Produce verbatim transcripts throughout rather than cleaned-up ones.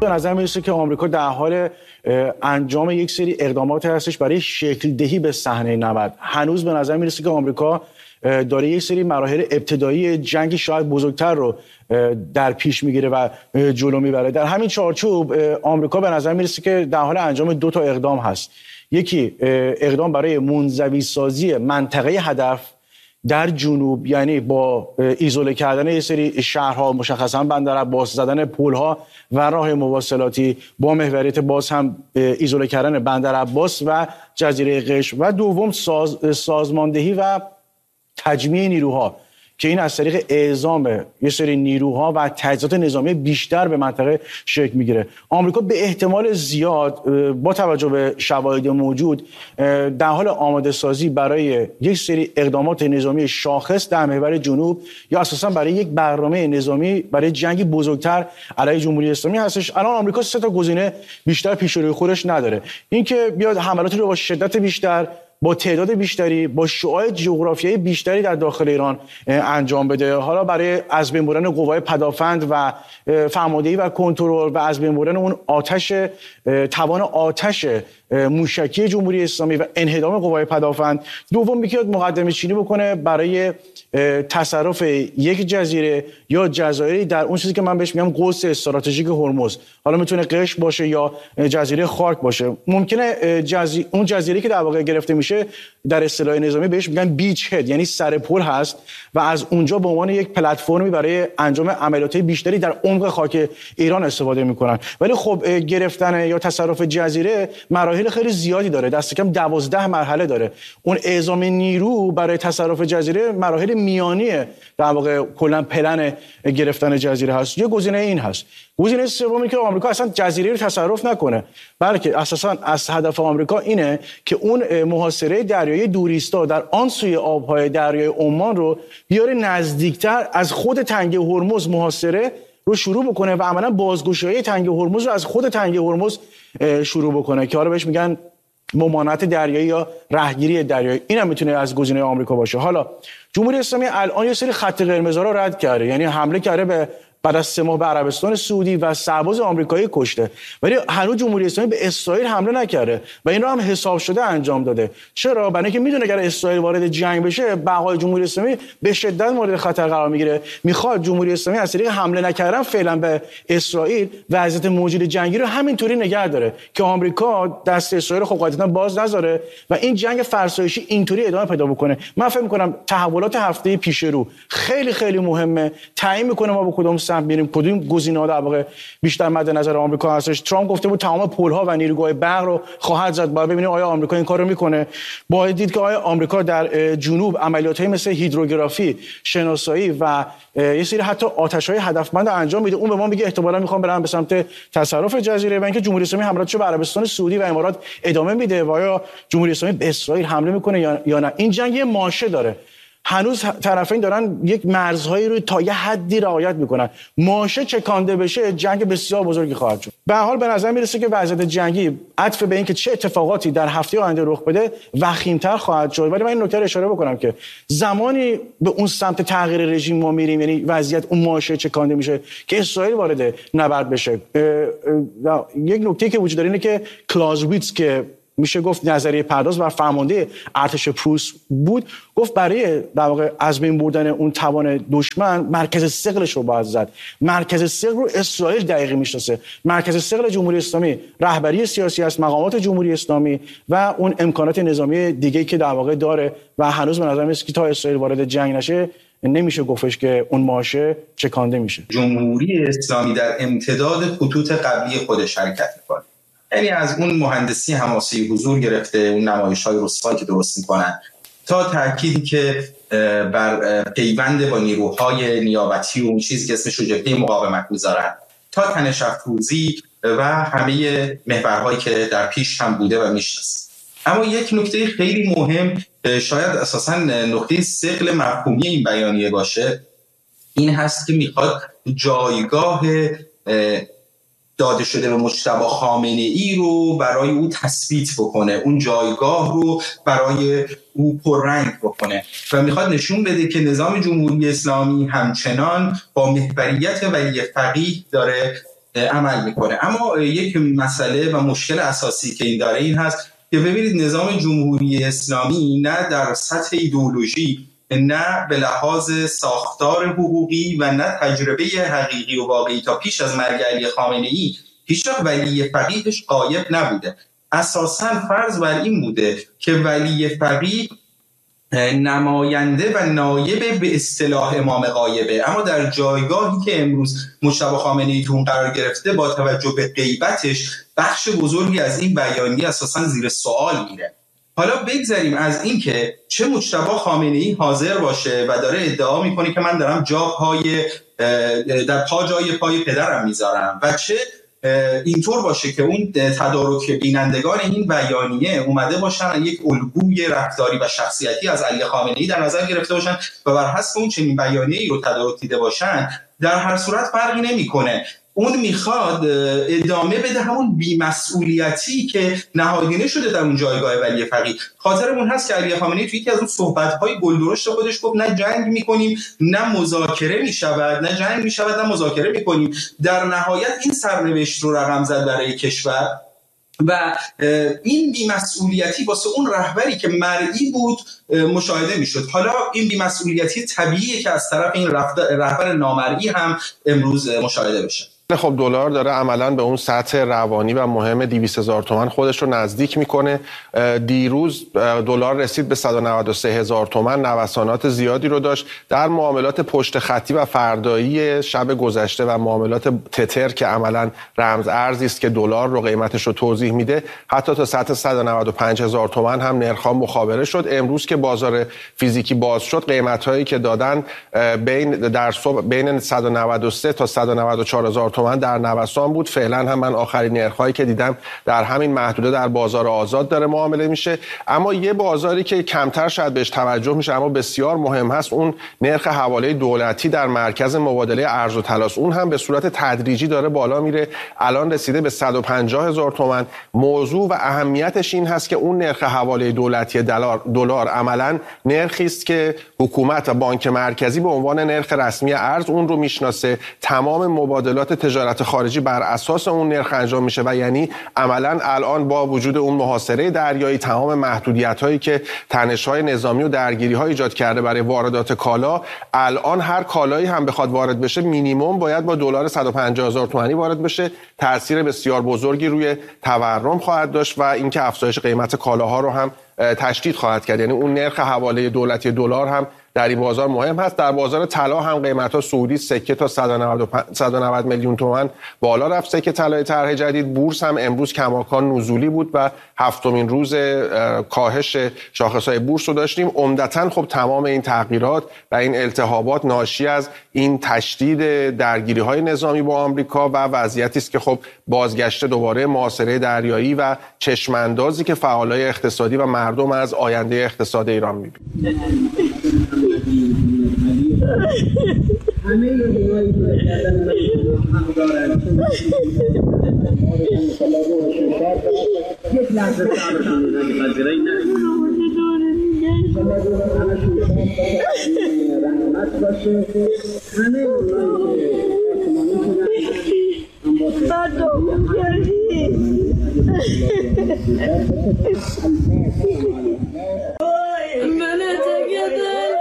به نظر میرسه که آمریکا در حال انجام یک سری اقدامات هستش برای شکل دهی به صحنه نبرد. هنوز به نظر میرسه که آمریکا داره یک سری مراحل ابتدایی جنگی شاید بزرگتر رو در پیش میگیره و جلو میبره. در همین چارچوب آمریکا به نظر میرسه که در حال انجام دو تا اقدام هست. یکی اقدام برای منزوی سازی منطقه هدف در جنوب، یعنی با ایزوله کردن یک سری شهرها، مشخصا بندر عباس، زدن پل‌ها و راه مواصلاتی، با محوریت باز هم ایزوله کردن بندر عباس و جزیره قشم، و دوم ساز، سازماندهی و تجمیع نیروها که این از طریق اعزام یه سری نیروها و تجهیزات نظامی بیشتر به منطقه شکل میگیره. آمریکا به احتمال زیاد با توجه به شواهد موجود در حال آماده سازی برای یک سری اقدامات نظامی شاخص در محور جنوب یا اساسا برای یک برنامه نظامی برای جنگی بزرگتر علیه جمهوری اسلامی هستش. الان آمریکا سه تا گزینه بیشتر پیش روی خودش نداره. اینکه بیاد حملاتی رو با شدت بیشتر، با تعداد بیشتری، با شعاع جغرافیایی بیشتری در داخل ایران انجام بده. حالا برای از بین بردن قوای پدافند و فرماندهی و کنترل و از بین بردن اون آتش، توان آتش موشکی جمهوری اسلامی و انهدام قوای پدافند. دوم بیاد مقدمه چینی بکنه برای تصرف یک جزیره یا جزایری در اون چیزی که من بهش میگم قوس استراتژیک هرمز. حالا میتونه قشم باشه یا جزیره خارک باشه. ممکنه جزی... اون جزیره که در واقع گرفته میشه در اصطلاح نظامی بهش میگن بیچ هد، یعنی سر پل هست و از اونجا به عنوان یک پلتفرمی برای انجام عملیات بیشتری در عمق خاک ایران استفاده میکنن. ولی خب گرفتن یا تصرف جزیره مراحل خیلی زیادی داره، دست کم دوازده مرحله داره. اون اعزام نیرو برای تصرف جزیره مراحل میانیه در واقع کلا پلن گرفتن جزیره هست. یه گزینه این هست. گزینه سومی که آمریکا اصلا جزیره رو تصرف نکنه، بلکه اساسا از هدف آمریکا اینه که اون محاصره دریایی دوریستا در آن سوی آبهای دریای عمان رو بیاره نزدیکتر، از خود تنگه هرمز محاصره رو شروع بکنه و عملا بازگشایی تنگه هرمز رو از خود تنگه هرمز شروع بکنه که حالا بهش میگن ممانعت دریایی یا رهگیری دریایی. اینم میتونه از گزینه آمریکا باشه. حالا جمهوری اسلامی الان یه سری خط قرمزا رو رد کرده، یعنی حمله کرده به بعد از سه ماه به عربستان سعودی و سرباز آمریکایی کشته، ولی هنوز جمهوری اسلامی به اسرائیل حمله نکرده و این رو هم حساب شده انجام داده. چرا؟ برای اینکه میدونه اگر اسرائیل وارد جنگ بشه بقای جمهوری اسلامی به شدت مورد خطر قرار میگیره. میخواد جمهوری اسلامی از طریق حمله نکردن فعلا به اسرائیل وضعیت موجود جنگی رو همینطوری نگه داره که آمریکا دست اسرائیل خب قاعدتا باز نذاره و این جنگ فرسایشی اینطوری ادامه پیدا بکنه. من فکر می‌کنم تحولات هفته پیش رو خیلی خیلی مهمه، تعیین می‌کنه ما با کدوم سمت میریم، کدوم گزینه‌ها در واقع بیشتر مد نظر آمریکا هستش. ترامپ گفته بود تمام پل‌ها و نیروگاه برق رو خواهد زد. باید ببینیم آیا آمریکا این کارو میکنه. باید دید که آیا آمریکا در جنوب عملیات‌های مثل هیدروگرافی، شناسایی و یه سری حتی آتش‌های هدفمند انجام میده. اون به ما میگه احتمالاً میخوام برن به سمت تصرف جزیره و اینکه جمهوری اسلامی حملاتشو به عربستان سعودی و امارات ادامه میده و آیا جمهوری اسلامی به اسرائیل حمله میکنه یا نه. این جنگ یه ماشه داره. هنوز طرفین دارن یک مرزهایی رو تا یه حدی رعایت میکنن. ماشه چکانده بشه جنگ بسیار بزرگی خواهد شد. به هر حال به نظر میرسه که وضعیت جنگی عطف به اینکه چه اتفاقاتی در هفته آینده رخ بده وخیم‌تر خواهد شد. ولی من این نکته رو اشاره بکنم که زمانی به اون سمت تغییر رژیم ما میریم، یعنی وضعیت اون ماشه چکانده میشه که اسرائیل وارد نبرد بشه. یک نکته که وجود داره اینه که کلازویتس که میشه گفت نظریه پرداز و فرمانده ارتش پروس بود، گفت برای در واقع از بین بردن اون توان دشمن مرکز ثقلش رو باید زد. مرکز ثقل رو اسرائیل دقیقی میشناسه. مرکز ثقل جمهوری اسلامی رهبری سیاسی است، مقامات جمهوری اسلامی و اون امکانات نظامی دیگه که در واقع داره و هنوز به نظر میاد که تا اسرائیل وارد جنگ نشه نمیشه گفتش که اون ماشه چکانده میشه. جمهوری اسلامی در امتداد خطوط قبلی خودش حرکت میکنه، یعنی از اون مهندسی حماسی حضور گرفته، اون نمایش‌های رسوایی که درست میکنن، تا تأکیدی که بر پیوند با نیروهای نیابتی و اون چیزی که اسمش رو جبهه مقاومت میذارن، تا تنش افروزی و همه محورهایی که در پیش هم بوده و میشناسه. اما یک نکته خیلی مهم، شاید اساساً نقطه ثقل مفهومی این بیانیه باشه، این هست که میخواد جایگاه داده شده به مجتبی خامنه‌ای رو برای او تثبیت بکنه، اون جایگاه رو برای او پررنگ بکنه و میخواد نشون بده که نظام جمهوری اسلامی همچنان با محوریت ولی فقیه داره عمل میکنه. اما یک مسئله و مشکل اساسی که این داره این هست که ببینید نظام جمهوری اسلامی نه در سطح ایدئولوژی، نه به لحاظ ساختار حقوقی و نه تجربه حقیقی و واقعی تا پیش از مرگ علی خامنه‌ای هیچ وقت ولی فقیهش غایب نبوده. اساساً فرض بر این بوده که ولی فقیه نماینده و نایب به اصطلاح امام غایبه، اما در جایگاهی که امروز مجتبی خامنه‌ای تو اون قرار گرفته با توجه به غیبتش بخش بزرگی از این بیانیه اساساً زیر سوال میره. حالا بگذاریم از این که چه مجتبی خامنه‌ای حاضر باشه و داره ادعا میکنه که من دارم جا پای در پا جای پای پدرم میذارم و چه اینطور باشه که اون تدارک بینندگان این بیانیه اومده باشن یک الگوی رفتاری و شخصیتی از علی خامنه‌ای در نظر گرفته باشن و بر حسب اون چنین بیانیه‌ای رو تدارک دیده باشن، در هر صورت فرقی نمیکنه. اون میخواد ادامه بده همون بی‌مسئولیتی که نهادینه شده در اون جایگاه ولی فقیه. خاطرمون هست که علی خامنه‌ای توی یکی از اون صحبت‌های گلدرشت خودش گفت نه جنگ می‌کنیم نه مذاکره می‌شود، نه جنگ می‌شود نه مذاکره می‌کنیم. در نهایت این سرنوشت رو رقم زد برای کشور و این بی‌مسئولیتی واسه اون رهبری که مرئی بود مشاهده می‌شد. حالا این بی‌مسئولیتی طبیعیه که از طرف این رهبر نامرئی هم امروز مشاهده بشه. خب دلار داره عملاً به اون سطح روانی و مهم دویست هزار تومان خودش رو نزدیک میکنه. دیروز دلار رسید به صد و نود و سه هزار تومان، نوسانات زیادی رو داشت در معاملات پشت خطی و فردایی شب گذشته و معاملات تتر که عملاً رمز ارزی است که دلار رو قیمتش رو توضیح میده، حتی تا سطح صد و نود و پنج هزار تومان هم نرخ‌ها مخابره شد. امروز که بازار فیزیکی باز شد، قیمت‌هایی که دادن بین در صبح بین صد و نود و سه تا صد و نود و چهار هزار تومان در نوسان بود. فعلا هم من آخرین نرخ‌هایی که دیدم در همین محدوده در بازار آزاد داره معامله میشه. اما یه بازاری که کمتر شاید بهش توجه میشه اما بسیار مهم هست، اون نرخ حواله دولتی در مرکز مبادله ارز و طلا. اون هم به صورت تدریجی داره بالا میره، الان رسیده به صد و پنجاه هزار تومان. موضوع و اهمیتش این هست که اون نرخ حواله دولتی دلار دلار عملاً نرخی است که حکومت و بانک مرکزی به عنوان نرخ رسمی ارز اون رو میشناسه. تمام مبادلات تجارت خارجی بر اساس اون نرخ انجام میشه و یعنی عملاً الان با وجود اون محاصره دریایی، تمام محدودیت‌هایی که تنش‌های نظامی و درگیری‌ها ایجاد کرده برای واردات کالا، الان هر کالایی هم بخواد وارد بشه مینیمم باید با دلار صد و پنجاه هزار تومانی وارد بشه. تأثیر بسیار بزرگی روی تورم خواهد داشت و اینکه افزایش قیمت کالاها رو هم تشدید خواهد کرد. یعنی اون نرخ حواله دولتی دلار هم در این بازار مهم هست. در بازار طلا هم قیمت‌ها سعودی سکه تا صد و نود میلیون تومان بالا رفت. سکه طلای طرح جدید. بورس هم امروز کماکان نزولی بود و هفتمین روز کاهش شاخص‌های بورس رو داشتیم. عمدتاً خب تمام این تغییرات و این التهابات ناشی از این تشدید درگیری‌های نظامی با آمریکا و وضعیتی است که خب بازگشت دوباره محاصره دریایی و چشم‌اندازی که فعالای اقتصادی و مردم از آینده اقتصاد ایران می‌بینند. همه اینایی که کردن حق دارن یک لحظه صبر کنید اگه پذیرایی نه رحمت باشه. همه اینایی که مردم کردی من تکیدم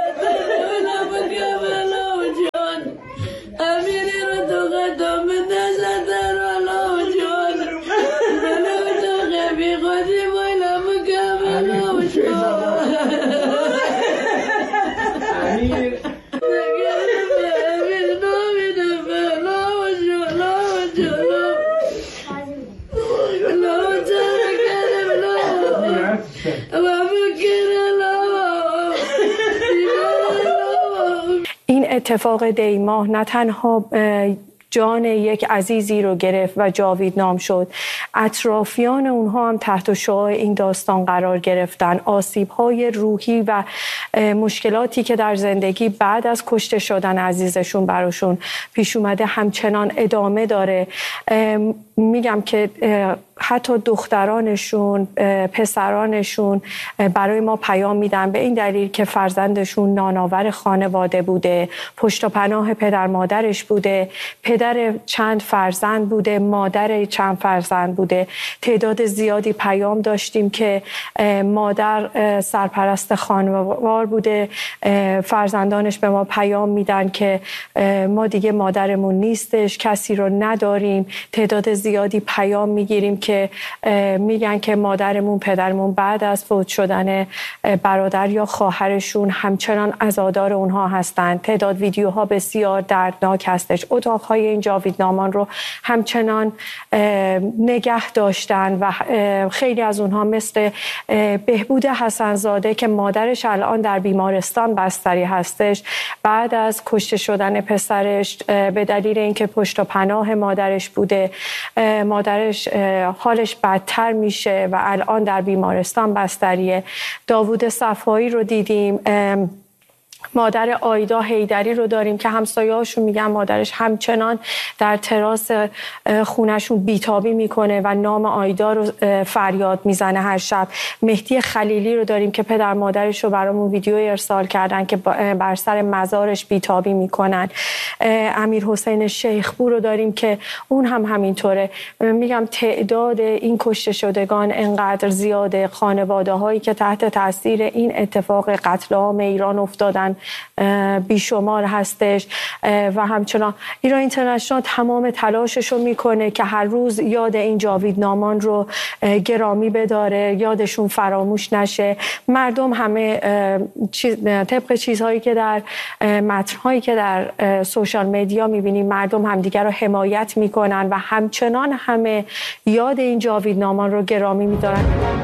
اتفاق دی ماه نه تنها جان یک عزیزی رو گرفت و جاویدنام شد، اطرافیان اونها هم تحت شعاع این داستان قرار گرفتن. آسیب‌های روحی و مشکلاتی که در زندگی بعد از کشته شدن عزیزشون براشون پیش اومده همچنان ادامه داره. میگم که حتی دخترانشون، پسرانشون برای ما پیام میدن به این دلیل که فرزندشون نانآور خانواده بوده، پشت و پناه پدر مادرش بوده، پدر چند فرزند بوده، مادر چند فرزند بوده. تعداد زیادی پیام داشتیم که مادر سرپرست خانوار بوده، فرزندانش به ما پیام میدن که ما دیگه مادرمون نیستش، کسی رو نداریم. تعداد زیادی پیام میگیریم که میگن که مادرمون، پدرمون بعد از فوت شدن برادر یا خواهرشون همچنان عزادار اونها هستند. تعداد ویدیوها بسیار دردناک هستش. اتاقهای این جاویدنامان رو همچنان نگه داشتن و خیلی از اونها مثل بهبود حسنزاده که مادرش الان در بیمارستان بستری هستش، بعد از کشته شدن پسرش به دلیل اینکه پشت و پناه مادرش بوده، مادرش حالش بدتر میشه و الان در بیمارستان بستریه. داوود صفایی رو دیدیم، مادر آیدا حیدری رو داریم که همسایه‌هاشون میگن مادرش همچنان در تراس خونه‌شون بیتابی میکنه و نام آیدا رو فریاد میزنه هر شب. مهدی خلیلی رو داریم که پدر مادرش رو برامون ویدیو ارسال کردن که بر سر مزارش بیتابی میکنن. امیر حسین شیخپور رو داریم که اون هم همینطوره. میگم تعداد این کشته شدگان انقدر زیاده، خانواده هایی که تحت تاثیر این اتفاق قتل عام ایران افتادن بیشمار هستش و همچنان ایران اینترنشنال تمام تلاشش رو میکنه که هر روز یاد این جاویدنامان رو گرامی بداره، یادشون فراموش نشه. مردم همه چیز، طبق چیزهایی که در متنهایی که در سوشال مدیا میبینیم، مردم همدیگر رو حمایت میکنن و همچنان همه یاد این جاویدنامان رو گرامی میدارن.